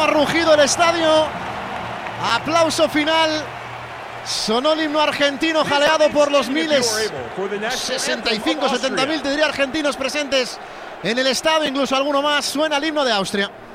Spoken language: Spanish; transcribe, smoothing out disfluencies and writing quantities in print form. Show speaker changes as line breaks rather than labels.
ha rugido el estadio. Aplauso final. Sonó el himno argentino jaleado por los miles. 65, 70 mil, te diría, argentinos presentes en el estadio, incluso alguno más. Suena el himno de Austria.